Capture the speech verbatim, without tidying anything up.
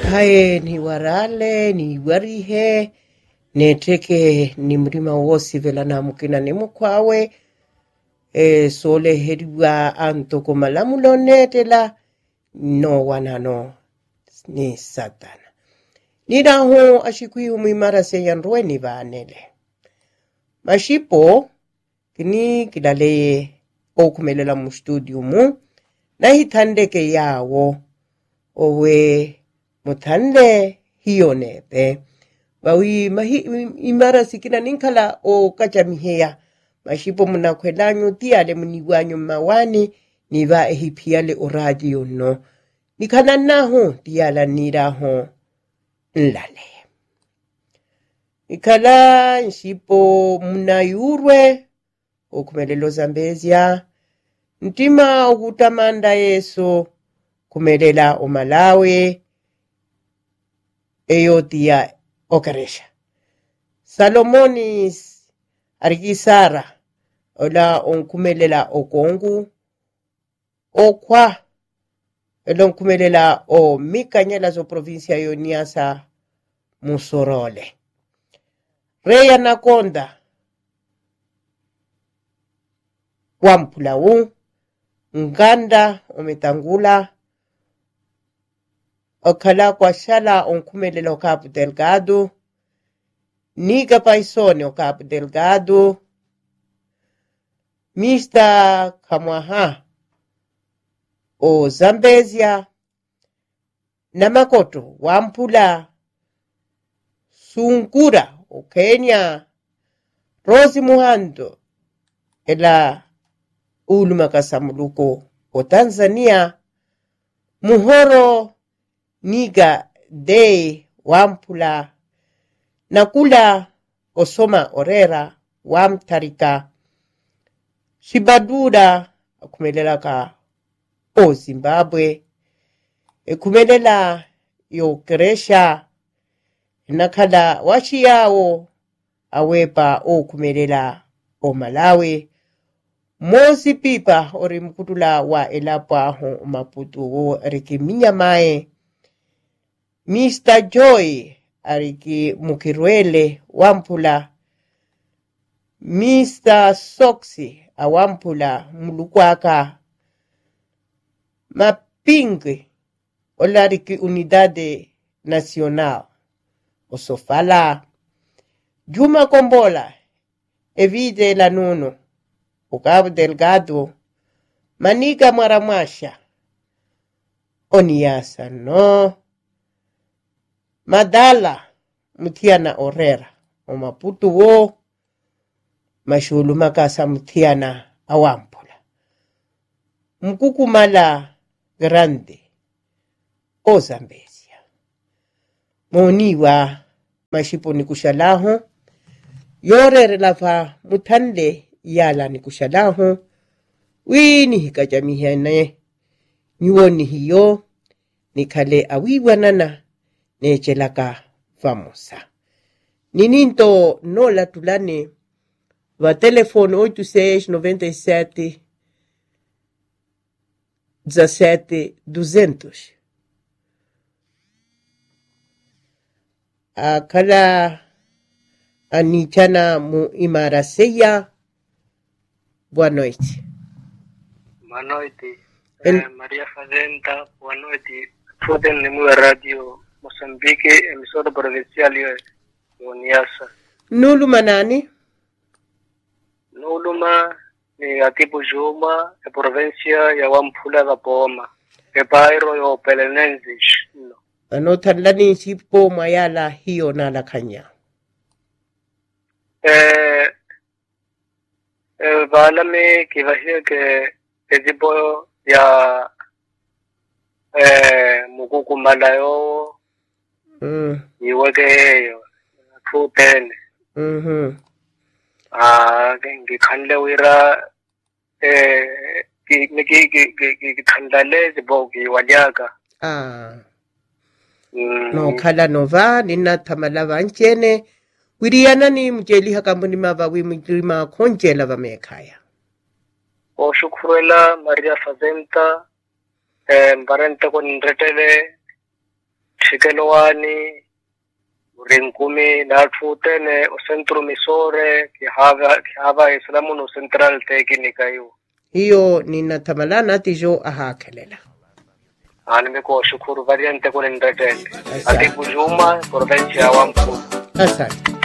Hae ni warale ni warihe neteke ni mrima wosi vela na mukina ni mukwawe e sole heriwa antoko malamulo netela no wanano ni satana nida ho ashikui umimara se yanroe ni vanele mashipo kini kidale okumelela mu studio mu na hitandeke yawo owe mutande hiyonebe bawi mahi imara sikina ninkala o kachamiheya mashipo munakwelanyo tiale muniwanyo mawani niva ehipiale o radio no nikana naho tiala niraho nlale ikala nshipo munayurwe okumelelo Zambezia ntima okutamanda Yesu kumelela o Malawi eyotia okaresha Salomoni arikisara ola onkumelela okongu okwa elon kumelela o mikanyela zo provincia yoniasa musorole reya nakonda wampulawu nganda ometangula okala kwa shala onkumelela o Cabo Delgado niga paisone o Cabo Delgado mister Kamwaha o Zambezia namakoto wampula Sungura o Kenya Rosi Muhando ela uluma kasamuluko o Tanzania muhoro niga de wampula nakula osoma orera wamtarika shibadura akumelela ka o Zimbabwe ekumelela yo Keresha nakala washi yao awepa o kumelela o Malawi mosi pipa ori mkutula wa elapa ho Maputo o riki minyamae mister Joy ariki mukirwele wampula mister Soxy awampula mulukwaka mapingue olariki Unidade Nacional osofala Juma Kombola evide la nuno o Cabo Delgado Manika Maramasha Oniasa no Madala Mutiana Orera o Maputo wo mashulu makasa Mutiana awampula Mkukumala Grande o Zambezia moniwa mashipo nikushalahu yorere lafa mutande yala nikushalahu wini hikajamihene nyuoni hiyo nikale awiwanana nechelaka famosa nininto nola tulane va telefone oito seis nove sete dezessete duzentos akala anichana mu imaraseya. Boa noite. Boa noite. El... Eh, Maria Fazenda, boa noite. Foden ni mu radio Moçambique, emissora provincial de Niassa. Nuluma nani? Nuluma ni atibu Juma, e provincia ya Wampula da Poma. E bairro yo Belenenses. No. Anotalani sipo mayala hiyo na la kanya. Eh eh balame kivahia ke ezipo ya eh mukuku malayo mm iweke yo tutene mhm ah ngikhanle wira eh ki ki ki ki khandale zibo ki walyaka ah no khala nova nina thamala vanchene wiriana ni mjeli hakambuni mava wi mjima khonjela va mekhaya o shukruela Maria Fazenda eh mbarente ko nretele Shikelowani Rinkumi Dalfutene o Centro Misore Kihava Kihava Islamu no Central Teknika yu. Hiyo ninatamalana tijo ahakelela. Animeko shukuru variante kulendatende. Ati kujuma province ya Wampu. Asante.